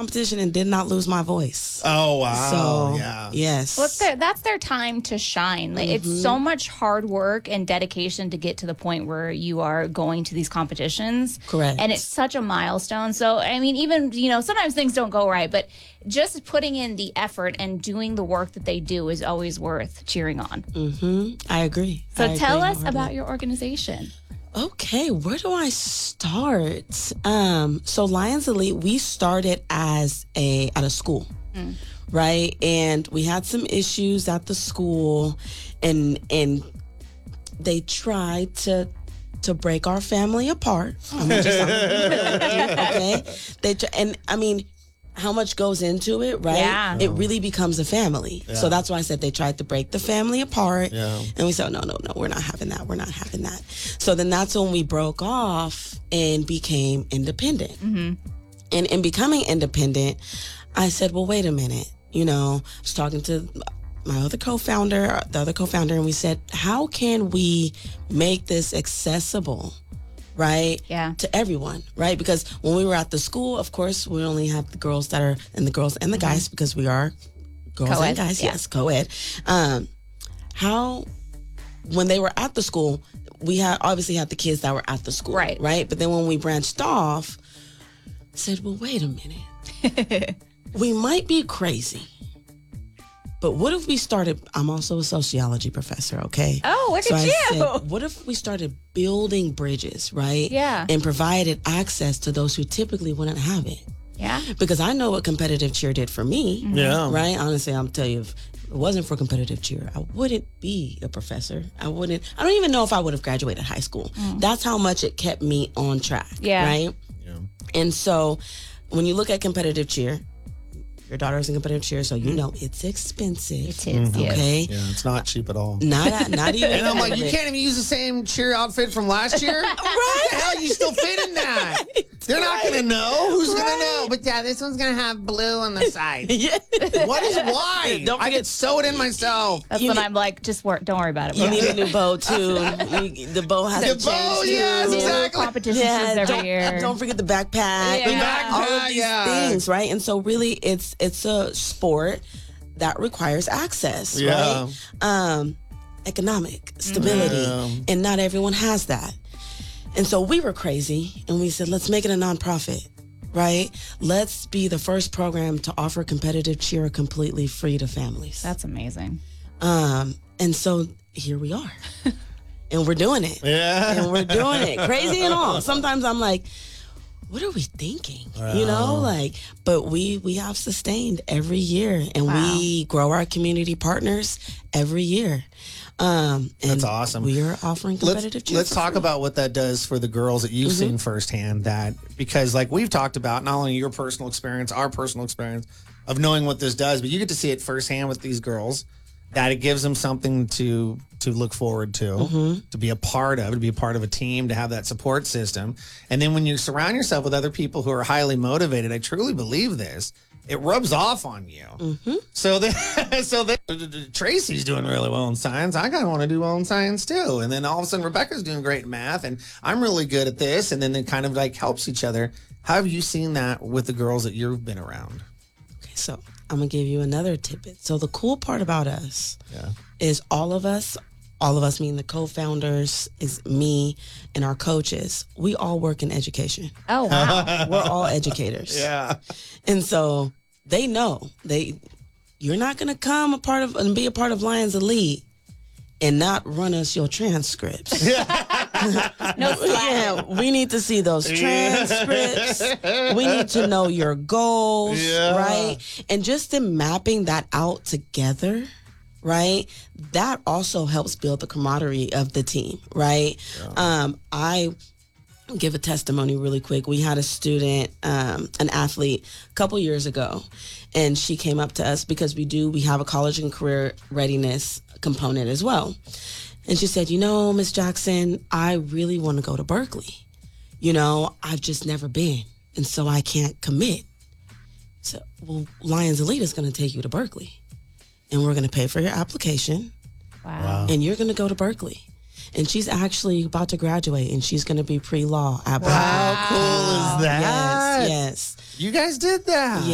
competition and did not lose my voice. Oh, wow. So, yeah. yes. Well, that's their time to shine. Like, it's so much hard work and dedication to get to the point where you are going to these competitions. Correct. And it's such a milestone. So, I mean, even, sometimes things don't go right, but just putting in the effort and doing the work that they do is always worth cheering on. I agree. So tell us about your organization. Okay, where do I start? So Lions Elite, we started at a school, right? And we had some issues at the school, and they tried to break our family apart. I'm gonna just okay. And I mean, how much goes into it, right? Yeah. It really becomes a family. Yeah. So that's why I said they tried to break the family apart. Yeah. And we said, no, we're not having that. We're not having that. So then that's when we broke off and became independent. And in becoming independent, I said, well, wait a minute. I was talking to my other co-founder, and we said, how can we make this accessible? Right? Yeah. To everyone, right? Because when we were at the school, of course, we only have the girls that are, and the girls and the guys, because we are girls Co-ed, and guys, yeah. yes, co-ed. When they were at the school, we obviously had the kids that were at the school, Right. Right? But then when we branched off, said, well, wait a minute. We might be crazy. But what if we started, I'm also a sociology professor, okay? Oh, look So at I you. said, what if we started building bridges, right? Yeah. And provided access to those who typically wouldn't have it? Yeah. Because I know what competitive cheer did for me. Yeah. Right? Honestly, I'm telling you, if it wasn't for competitive cheer, I wouldn't be a professor. I don't even know if I would have graduated high school. That's how much it kept me on track. Yeah. Right? Yeah. And so when you look at competitive cheer, your daughter's in competitive cheer, so you know it's expensive. It is, yes. Okay? Yeah, it's not cheap at all. Not even. And I'm like, you can't even use the same cheer outfit from last year? Right? What the hell? You still fit in that? They're not going to know. Who's going to know? But yeah, this one's going to have blue on the side. Yeah. What is why? Don't I forget- could sew it in myself. That's when I'm like, just work. Don't worry about it. You need a new bow too. The bow has to The bow, change yes, too. exactly. Competitions Yeah, every year. don't forget the backpack. The backpack, all of these yeah. things, right? And so really, it's a sport that requires access, Yeah. right? Economic stability, Yeah. and not everyone has that. And so we were crazy, and we said, let's make it a nonprofit. Right? Let's be the first program to offer competitive cheer completely free to families. That's amazing. And so here we are. And we're doing it. Yeah. And we're doing it. Crazy and all. Sometimes I'm like, what are we thinking? But we have sustained every year, and we grow our community partners every year. And That's awesome. We are offering competitive cheer. Let's talk about what that does for the girls that you've seen firsthand. Because like we've talked about, not only your personal experience, our personal experience of knowing what this does, but you get to see it firsthand with these girls. That it gives them something to look forward to be a part of, to be a part of a team, to have that support system. And then when you surround yourself with other people who are highly motivated, I truly believe this, it rubs off on you. So Tracy's doing really well in science. I kind of want to do well in science too. And then all of a sudden Rebecca's doing great in math, and I'm really good at this. And then it kind of like helps each other. How have you seen that with the girls that you've been around? Okay, so I'm going to give you another tidbit. So the cool part about us is all of us meaning the co-founders, is me and our coaches, we all work in education. Oh, wow. We're all educators. Yeah. And so they know you're not going to come and be a part of Lions Elite and not run us your transcripts. No slack. Yeah, we need to see those transcripts. We need to know your goals, right? And just in mapping that out together, right? That also helps build the camaraderie of the team, right? I give a testimony really quick. We had a student, an athlete, a couple years ago, and she came up to us because we have a college and career readiness component as well. And she said, Ms. Jackson, I really want to go to Berkeley. I've just never been, and so I can't commit. So, well, Lions Elite is going to take you to Berkeley, and we're going to pay for your application. Wow. And you're going to go to Berkeley. And she's actually about to graduate, and she's going to be pre-law at Berkeley. How cool is that? Yes. You guys did that.